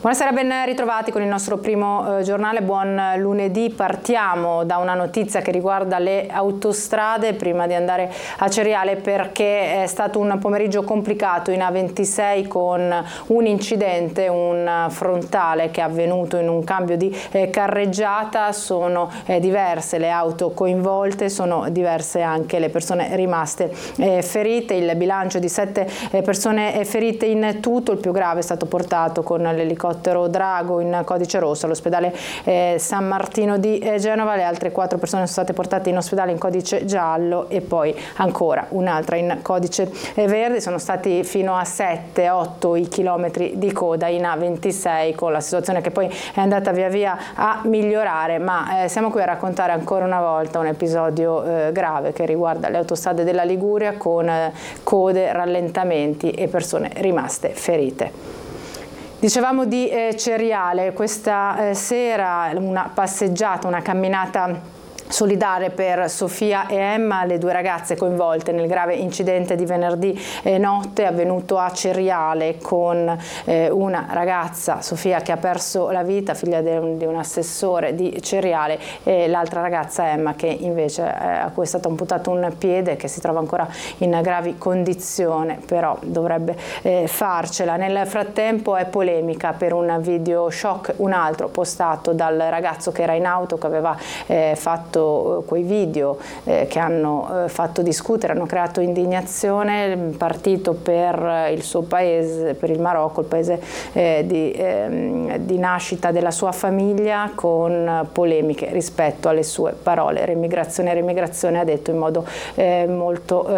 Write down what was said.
Buonasera, ben ritrovati con il nostro primo giornale. Buon lunedì. Partiamo da una notizia che riguarda le autostrade prima di andare a Ceriale, perché è stato un pomeriggio complicato in A26 con un incidente, un frontale che è avvenuto in un cambio di carreggiata. Sono diverse le auto coinvolte, sono diverse anche le persone rimaste ferite. Il bilancio di 7 persone ferite in tutto. Il più grave è stato portato con l'elicottero Drago in codice rosso all'ospedale San Martino di Genova. Le altre 4 persone sono state portate in ospedale in codice giallo e poi ancora un'altra in codice verde. Sono stati fino a 7-8 i chilometri di coda in A26, con la situazione che poi è andata via via a migliorare, ma siamo qui a raccontare ancora una volta un episodio grave che riguarda le autostrade della Liguria, con code, rallentamenti e persone rimaste ferite. Dicevamo di Ceriale, questa sera una passeggiata, una camminata solidale per Sofia e Emma, le 2 ragazze coinvolte nel grave incidente di venerdì notte avvenuto a Ceriale, con una ragazza, Sofia, che ha perso la vita, figlia di un assessore di Ceriale, e l'altra ragazza, Emma, che invece a cui è stato amputato un piede, che si trova ancora in gravi condizioni, però dovrebbe farcela. Nel frattempo è polemica per un video shock, un altro postato dal ragazzo che era in auto, che aveva fatto quei video che hanno fatto discutere, hanno creato indignazione. Partito per il suo paese, per il Marocco, il paese di nascita della sua famiglia, con polemiche rispetto alle sue parole. Remigrazione, remigrazione, ha detto in modo molto